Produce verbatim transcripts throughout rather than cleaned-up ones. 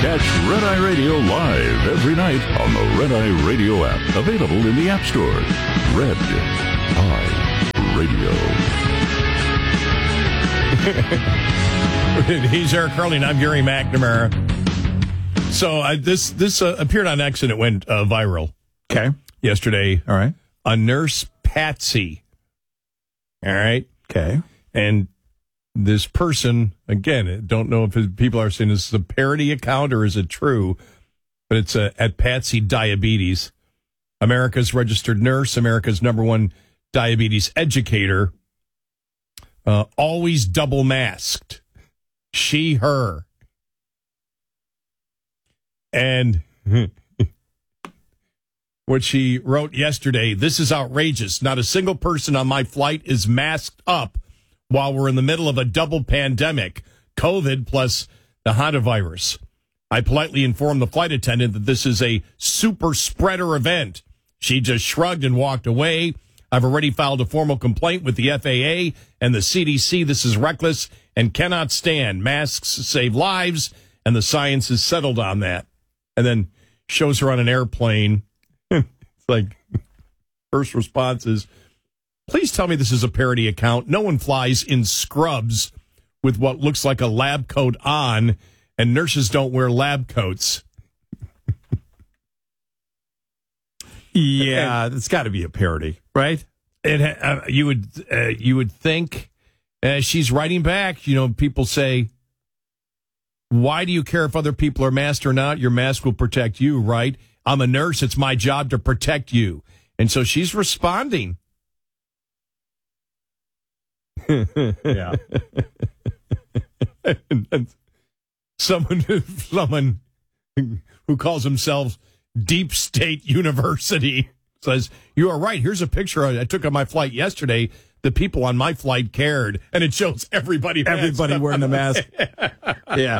Catch Red Eye Radio live every night on the Red Eye Radio app. Available in the App Store. Red Eye Radio. He's Eric Curling. I'm Gary McNamara. So uh, this this uh, appeared on X and it went uh, viral. Okay. Yesterday. All right. A nurse Patsy. All right. Okay. And this person, again, don't know if people are saying this is a parody account or is it true, but it's uh, at Patsy Diabetes. America's registered nurse, America's number one diabetes educator, uh, always double masked. She, her. And what she wrote yesterday, this is outrageous. Not a single person on my flight is masked up while we're in the middle of a double pandemic, COVID plus the hantavirus. I politely informed the flight attendant that this is a super spreader event. She just shrugged and walked away. I've already filed a formal complaint with the F A A and the C D C. This is reckless and cannot stand. Masks save lives, and the science is settled on that. And then shows her on an airplane. It's like, first response is, please tell me this is a parody account. No one flies in scrubs with what looks like a lab coat on, and nurses don't wear lab coats. Yeah, it's got to be a parody, right? It, uh, you would uh, you would think uh, she's writing back. You know, people say, why do you care if other people are masked or not? Your mask will protect you, right? I'm a nurse. It's my job to protect you. And so she's responding. Yeah. and, and someone, someone who calls themselves Deep State University says, you are right. Here's a picture I took on my flight yesterday. The people on my flight cared, and it shows everybody everybody wearing the mask. Yeah.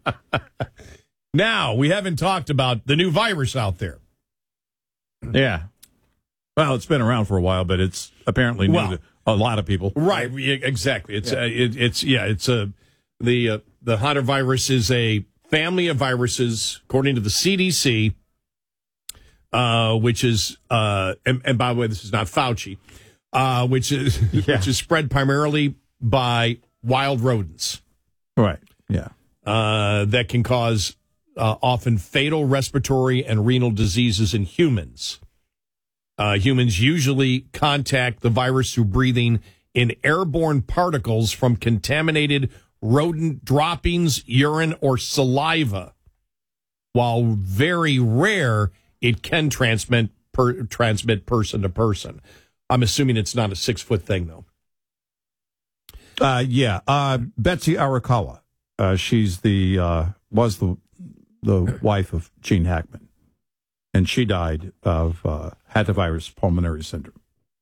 Now, we haven't talked about the new virus out there. Yeah. Well, it's been around for a while, but it's apparently new well, to a lot of people. Right. Exactly. It's yeah. uh, it, it's yeah. It's a uh, the uh, the hantavirus is a family of viruses, according to the C D C, uh, which is uh, and, and by the way, this is not Fauci, uh, which is yeah. which is spread primarily by wild rodents. Right. Yeah. Uh, that can cause uh, often fatal respiratory and renal diseases in humans. Uh, humans usually contact the virus through breathing in airborne particles from contaminated rodent droppings, urine, or saliva. While very rare, it can transmit per, transmit person to person. I'm assuming it's not a six-foot thing, though. Uh, yeah. Uh, Betsy Arakawa. Uh, she's the uh, was the the wife of Gene Hackman. And she died of uh, hantavirus pulmonary syndrome.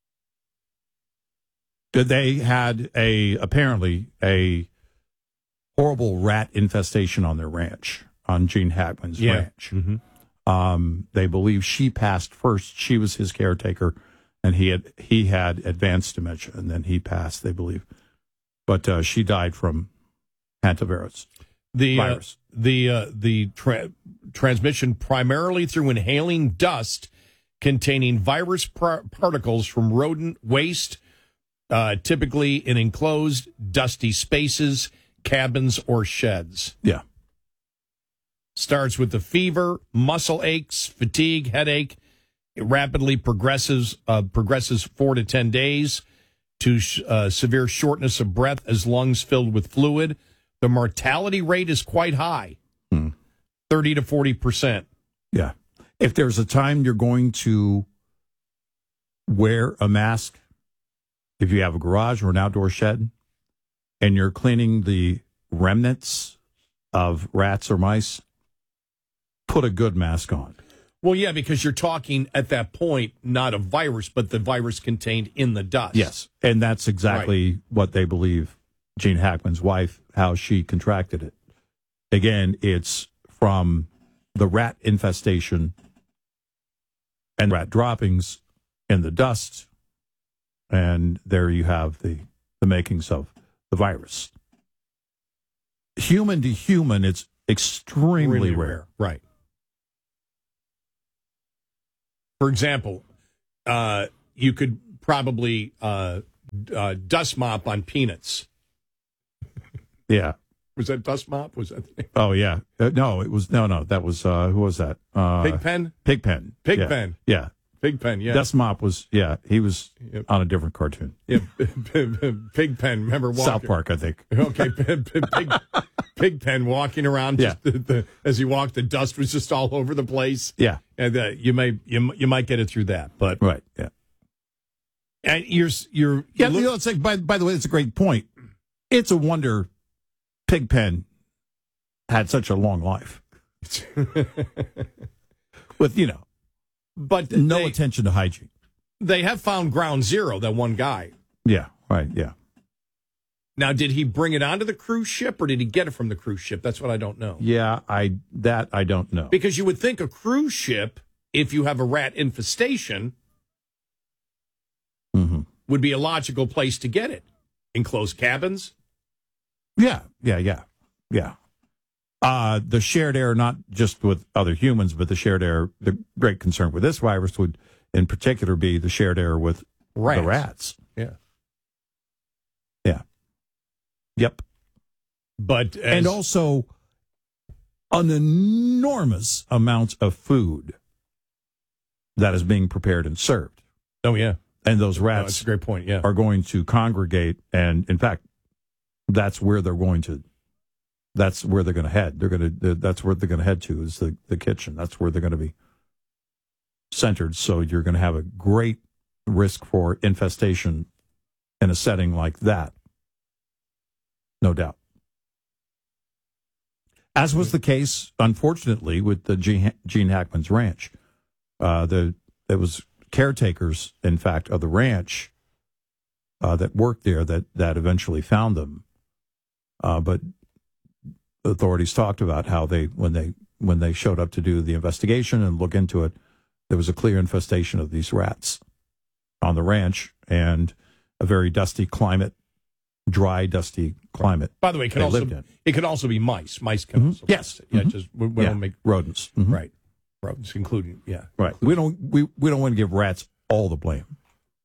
They had a apparently a horrible rat infestation on their ranch, on Gene Hackman's yeah. ranch. Mm-hmm. Um, they believe she passed first. She was his caretaker, and he had he had advanced dementia, and then he passed. They believe, but uh, she died from hantavirus the virus. Uh, the uh, the tra- transmission primarily through inhaling dust containing virus par- particles from rodent waste, uh, typically in enclosed dusty spaces, cabins, or sheds. Yeah. Starts with the fever, muscle aches, fatigue, headache. It rapidly progresses uh, progresses four to ten days to uh, severe shortness of breath as lungs filled with fluid. The mortality rate is quite high, hmm. thirty to forty percent. Yeah. If there's a time you're going to wear a mask, if you have a garage or an outdoor shed, and you're cleaning the remnants of rats or mice, put a good mask on. Well, yeah, because you're talking at that point, not a virus, but the virus contained in the dust. Yes. And that's exactly right. What they believe Gene Hackman's wife, how she contracted it. Again, it's from the rat infestation and rat droppings in the dust. And there you have the, the makings of the virus. Human to human, it's extremely Really rare. rare. Right. For example, uh, you could probably uh, uh, dust mop on peanuts. Yeah. Was that dust mop? Was that the name? Oh yeah. Uh, no, it was no, no. That was uh, who was that? Uh, Pigpen? Pigpen. Pigpen. Yeah. yeah. Pigpen, yeah. Dust Mop was, yeah, he was Yep. on a different cartoon. Yeah, Pigpen. Remember walking? South Park, I think. Okay, Pig, Pigpen walking around. Just Yeah. the, the, as he walked, the dust was just all over the place. Yeah. And uh, you may you you might get it through that, but Right. Yeah. and you're you're Yeah. look- you know, it's like, by by the way, it's a great point. It's a wonder Pigpen had such a long life with, you know, but no they, attention to hygiene. they have found ground zero. That one guy. Yeah. Right. Yeah. Now, did he bring it onto the cruise ship, or did he get it from the cruise ship? That's what I don't know. Yeah. I that I don't know. Because you would think a cruise ship, if you have a rat infestation, Mm-hmm. would be a logical place to get it. Enclosed cabins. Yeah. Yeah. Yeah. Yeah. Uh, the shared air, not just with other humans, but the shared air, the great concern with this virus would in particular be the shared air with Rats. the rats. Yeah. Yeah. Yep. But as, And also an enormous amount of food that is being prepared and served. oh yeah, And those no, rats that's a great point. Yeah. are going to congregate. And in fact, that's where they're going to, that's where they're going to head. They're going to, that's where they're going to head to is the, the kitchen. That's where they're going to be centered. So you're going to have a great risk for infestation in a setting like that. No doubt. As was the case, unfortunately, with the Gene, Gene Hackman's ranch. Uh, the there was caretakers, in fact, of the ranch uh, that worked there that, that eventually found them. Uh, but authorities talked about how they when they when they showed up to do the investigation and look into it, there was a clear infestation of these rats on the ranch and a very dusty climate, dry, dusty climate. By the way, it can they also lived in. it can also be mice. Mice can Mhm. also Yes. Yeah, Mhm. just we, we Yeah. don't make Rodents. Mhm. right rodents, including yeah. Right. We don't we, we don't want to give rats all the blame.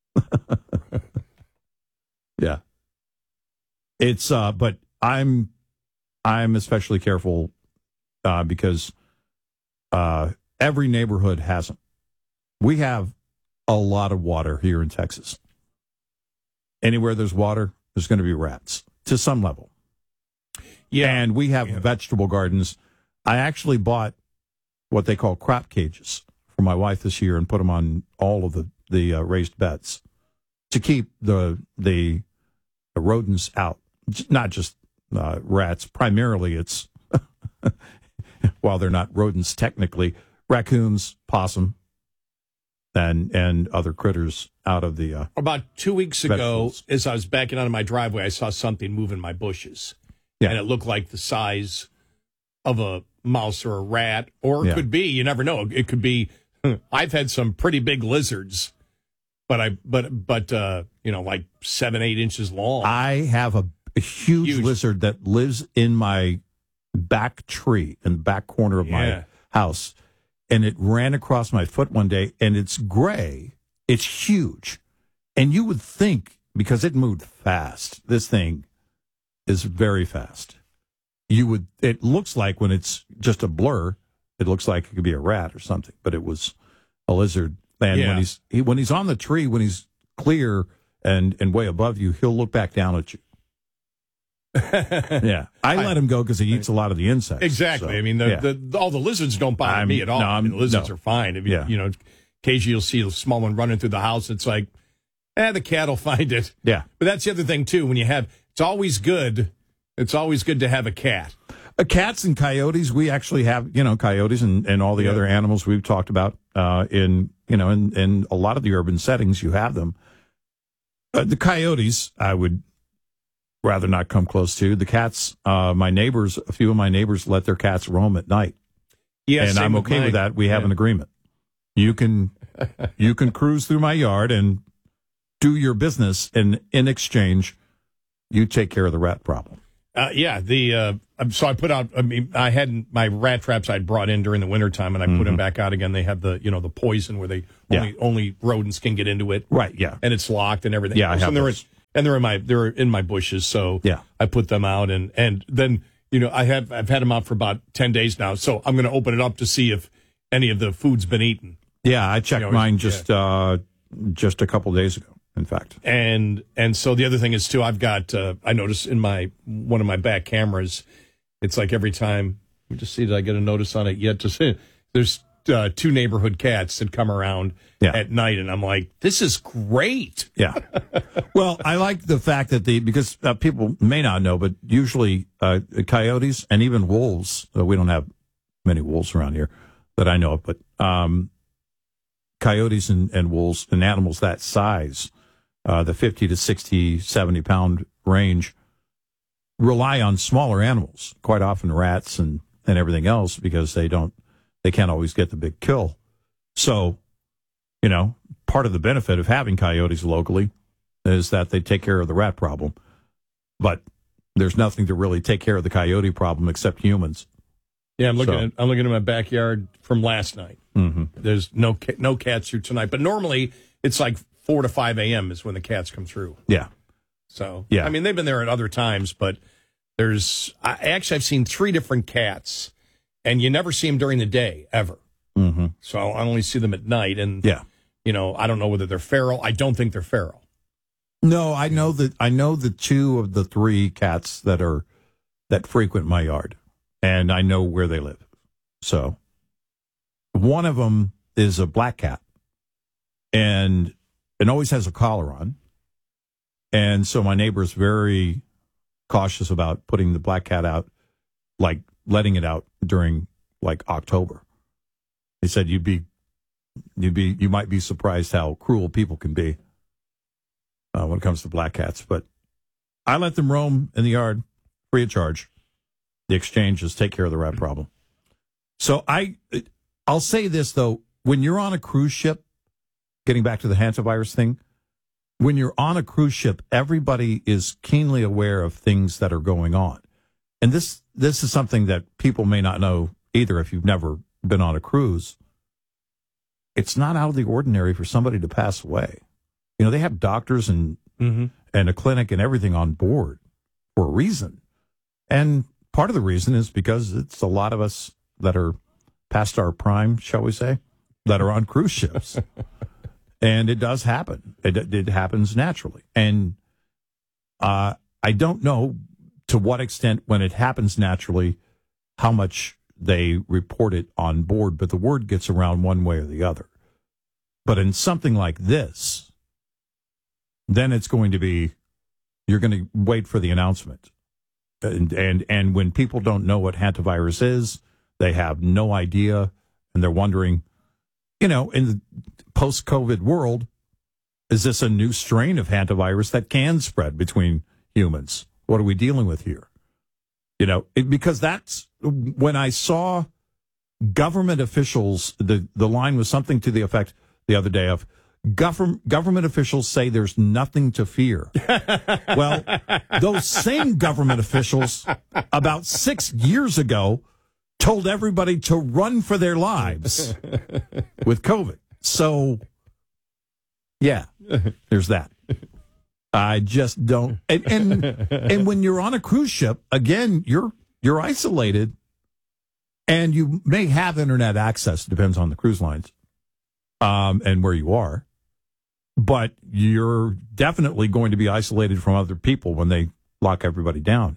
Yeah. It's uh but I'm I'm especially careful uh because uh every neighborhood has them. We have a lot of water here in Texas. Anywhere there's water, there's going to be rats to some level. Yeah, And we have Yeah. vegetable gardens. I actually bought what they call crop cages for my wife this year and put them on all of the, the uh, raised beds to keep the, the the rodents out. J- Not just uh, rats. Primarily it's, while they're not rodents technically, raccoons, possum, and and other critters out of the... Uh, about two weeks ago, Vegetables. as I was backing out of my driveway, I saw something move in my bushes. Yeah. And it looked like the size of a mouse or a rat, or it Yeah. could be, you never know. It could be, I've had some pretty big lizards, but I, but, but, uh, you know, like seven, eight inches long. I have a, a huge, Huge. lizard that lives in my back tree, in the back corner of Yeah. my house. And it ran across my foot one day, and it's gray. It's huge. And you would think, because it moved fast, this thing is very fast. You would, it looks like when it's just a blur, it looks like it could be a rat or something, but it was a lizard. And Yeah. when he's he, when he's on the tree, when he's clear and, and way above you, he'll look back down at you. Yeah, I, I- let him go because he eats a lot of the insects. Exactly. So, I mean, the, yeah. the, all the lizards don't bother I'm- me at all. no, I mean, I'm- the lizards no. are fine. I mean, Yeah. you know, occasionally you'll see a small one running through the house. It's like, eh, the cat will find it. yeah. But that's the other thing too. When you have, it's always good. It's always good to have a cat. Uh, cats and coyotes, we actually have, you know, coyotes and, and all the Yeah. other animals we've talked about uh, in, you know, in, in a lot of the urban settings, you have them. Uh, the coyotes, I would rather not come close to. The cats, uh, my neighbors, a few of my neighbors let their cats roam at night. Yeah, and same I'm okay mine. with that. We have Yeah. an agreement. You can, you can cruise through my yard and do your business, and in exchange, you take care of the rat problem. Uh, yeah, the uh, so I put out, I mean, I had my rat traps I'd brought in during the wintertime, and I mm-hmm. put them back out again. They have the, you know, the poison where they only, yeah. only rodents can get into it. Right, yeah. And it's locked and everything. Yeah, I have and they're those. in, and they're in my, they're in my bushes. So yeah. I put them out, and, and then, you know, I have, I've had them out for about ten days now. So I'm going to open it up to see if any of the food's been eaten. Yeah, I checked you know, mine just, yeah. uh, just a couple days ago. In fact, and and so the other thing is too, I've got uh, I noticed in my one of my back cameras, it's like every time we just see did I get a notice on it yet to see there's uh, two neighborhood cats that come around yeah. at night, and I'm like, this is great. Yeah. Well, I like the fact that the because uh, people may not know, but usually uh, coyotes and even wolves. Uh, we don't have many wolves around here that I know of, but um, coyotes and, and wolves and animals that size. Uh, the fifty to sixty, seventy pound range rely on smaller animals, quite often rats and, and everything else, because they don't, they can't always get the big kill. So, you know, part of the benefit of having coyotes locally is that they take care of the rat problem. But there's nothing to really take care of the coyote problem except humans. Yeah, I'm looking So. at I'm looking at my backyard from last night. Mm-hmm. There's no ca- no cats here tonight, but normally it's like four to five a.m. is when the cats come through. Yeah. So, yeah. I mean, they've been there at other times, but there's, I actually, I've seen three different cats, and you never see them during the day, ever. Mm-hmm. So I only see them at night, and, yeah. you know, I don't know whether they're feral. I don't think they're feral. No, I know that, I know the two of the three cats that are, that frequent my yard, and I know where they live. So, one of them is a black cat, and it always has a collar on. And so my neighbor's very cautious about putting the black cat out, like letting it out during like October. He said you'd be, you'd be, you might be surprised how cruel people can be uh, when it comes to black cats. But I let them roam in the yard free of charge. The exchange is take care of the rat problem. So I, I'll say this though, when you're on a cruise ship, getting back to the hantavirus thing, when you're on a cruise ship, everybody is keenly aware of things that are going on. And this this is something that people may not know either if you've never been on a cruise. It's not out of the ordinary for somebody to pass away. You know, they have doctors and mm-hmm. and a clinic and everything on board for a reason. And part of the reason is because it's a lot of us that are past our prime, shall we say, that are on cruise ships. And it does happen. It, it happens naturally. And uh, I don't know to what extent when it happens naturally, how much they report it on board, but the word gets around one way or the other. But in something like this, then it's going to be, you're going to wait for the announcement. And, and, and when people don't know what hantavirus is, they have no idea, and they're wondering, you know, in the post-COVID world, is this a new strain of hantavirus that can spread between humans? What are we dealing with here? You know, it, because that's when I saw government officials, the, the line was something to the effect the other day of government, government officials say there's nothing to fear. Well, those same government officials about six years ago told everybody to run for their lives with COVID. So, yeah, there's that. I just don't. And, and and when you're on a cruise ship, again, you're you're isolated, and you may have internet access. Depends on the cruise lines, um, and where you are. But you're definitely going to be isolated from other people when they lock everybody down.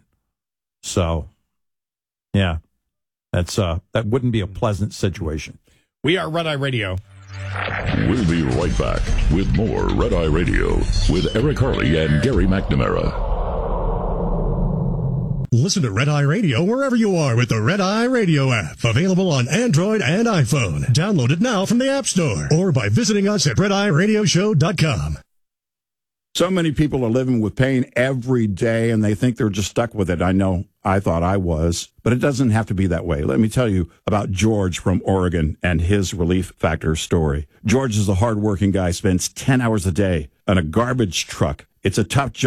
So, yeah. That's uh, that wouldn't be a pleasant situation. We are Red Eye Radio. We'll be right back with more Red Eye Radio with Eric Harley and Gary McNamara. Listen to Red Eye Radio wherever you are with the Red Eye Radio app. Available on Android and iPhone. Download it now from the App Store or by visiting us at red eye radio show dot com. So many people are living with pain every day, and they think they're just stuck with it. I know I thought I was, but it doesn't have to be that way. Let me tell you about George from Oregon and his Relief Factor story. George is a hardworking guy, spends ten hours a day on a garbage truck. It's a tough job,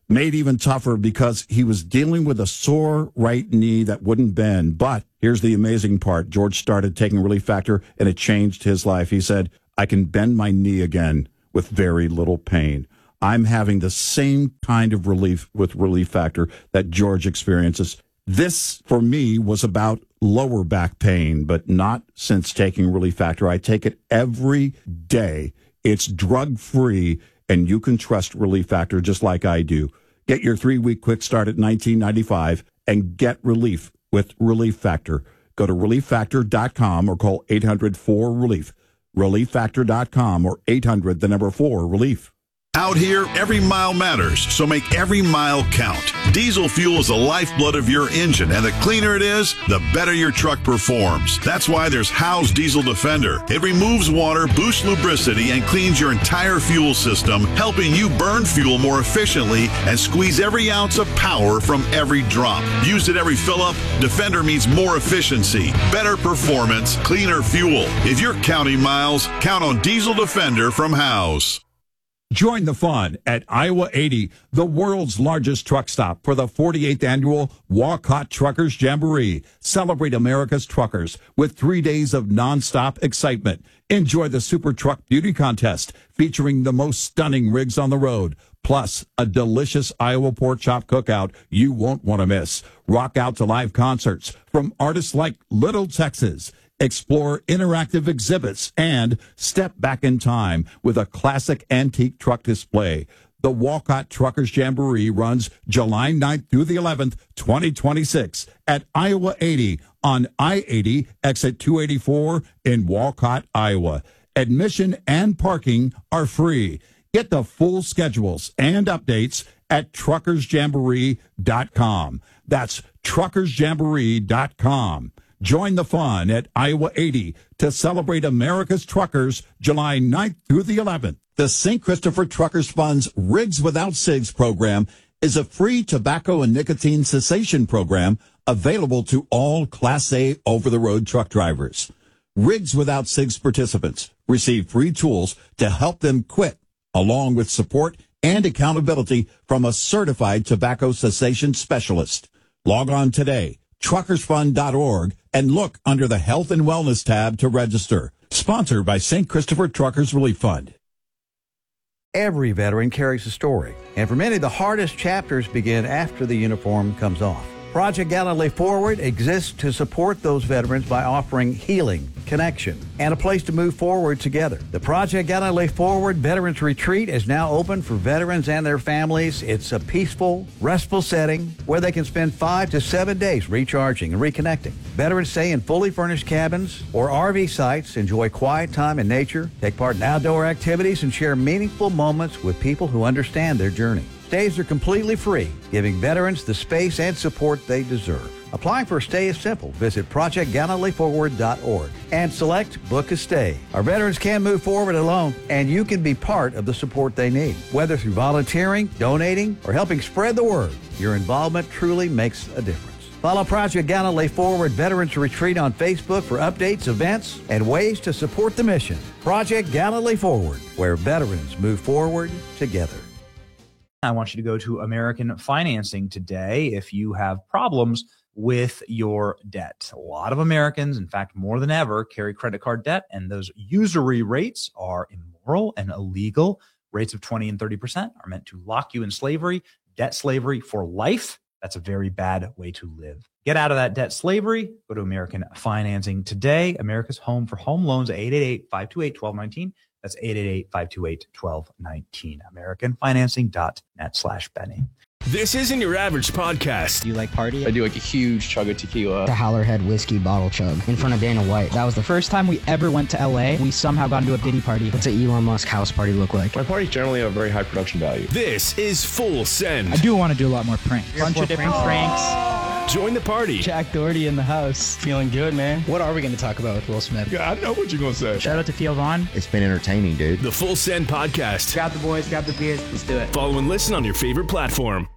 made even tougher because he was dealing with a sore right knee that wouldn't bend. But here's the amazing part. George started taking Relief Factor, and it changed his life. He said, I can bend my knee again with very little pain. I'm having the same kind of relief with Relief Factor that George experiences. This, for me, was about lower back pain, but not since taking Relief Factor. I take it every day. It's drug-free, and you can trust Relief Factor just like I do. Get your three-week quick start at nineteen ninety-five and get relief with Relief Factor. Go to relief factor dot com or call eight hundred four relief. relief factor dot com or eight hundred, the number four, relief. Out here, every mile matters, so make every mile count. Diesel fuel is the lifeblood of your engine, and the cleaner it is, the better your truck performs. That's why there's Howe's Diesel Defender. It removes water, boosts lubricity, and cleans your entire fuel system, helping you burn fuel more efficiently and squeeze every ounce of power from every drop. Used at every fill-up, Defender means more efficiency, better performance, cleaner fuel. If you're counting miles, count on Diesel Defender from Howe's. Join the fun at Iowa eighty, the world's largest truck stop, for the forty-eighth annual Walcott Truckers Jamboree. Celebrate America's truckers with three days of nonstop excitement. Enjoy the Super Truck Beauty Contest featuring the most stunning rigs on the road, plus a delicious Iowa pork chop cookout you won't want to miss. Rock out to live concerts from artists like Little Texas. Explore interactive exhibits and step back in time with a classic antique truck display. The Walcott Truckers Jamboree runs July ninth through the eleventh, twenty twenty-six at Iowa eighty on I eighty, exit two eighty-four in Walcott, Iowa. Admission and parking are free. Get the full schedules and updates at truckers jamboree dot com. That's truckers jamboree dot com. Join the fun at Iowa eighty to celebrate America's truckers July ninth through the eleventh. The Saint Christopher Truckers Fund's Rigs Without Cigs program is a free tobacco and nicotine cessation program available to all Class A over-the-road truck drivers. Rigs Without Cigs participants receive free tools to help them quit, along with support and accountability from a certified tobacco cessation specialist. Log on today, truckers fund dot org, and look under the Health and Wellness tab to register. Sponsored by Saint Christopher Truckers Relief Fund. Every veteran carries a story, and for many, the hardest chapters begin after the uniform comes off. Project Gallantly Forward exists to support those veterans by offering healing, connection, and a place to move forward together. The Project Gallantly Forward Veterans Retreat is now open for veterans and their families. It's a peaceful, restful setting where they can spend five to seven days recharging and reconnecting. Veterans stay in fully furnished cabins or R V sites, enjoy quiet time in nature, take part in outdoor activities, and share meaningful moments with people who understand their journey. Stays are completely free, giving veterans the space and support they deserve. Applying for a stay is simple. Visit project gallantly forward dot org and select Book a Stay. Our veterans can move forward alone, and you can be part of the support they need. Whether through volunteering, donating, or helping spread the word, your involvement truly makes a difference. Follow Project Gallantly Forward Veterans Retreat on Facebook for updates, events, and ways to support the mission. Project Gallantly Forward, where veterans move forward together. I want you to go to American Financing today if you have problems with your debt. A lot of Americans, in fact, more than ever, carry credit card debt, and those usury rates are immoral and illegal. Rates of twenty and thirty percent are meant to lock you in slavery, debt slavery for life. That's a very bad way to live. Get out of that debt slavery. Go to American Financing today. America's home for home loans, eight eight eight, five two eight, one two one nine. That's eight eight eight, five two eight, one two one nine. American Financing dot net slash Benny. This isn't your average podcast. Do you like party? I do like a huge chug of tequila. The Howlerhead whiskey bottle chug in front of Dana White. That was the first time we ever went to L A. We somehow got into a Diddy party. What's an Elon Musk house party look like? My parties generally have very high production value. This is Full Send. I do want to do a lot more pranks. A bunch of different pranks. Join the party. Jack Doherty in the house. Feeling good, man. What are we going to talk about with Will Smith? Yeah, I know what you're going to say. Shout out to Theo Vaughn. It's been entertaining, dude. The Full Send Podcast. Grab the boys, grab the beers. Let's do it. Follow and listen on your favorite platform.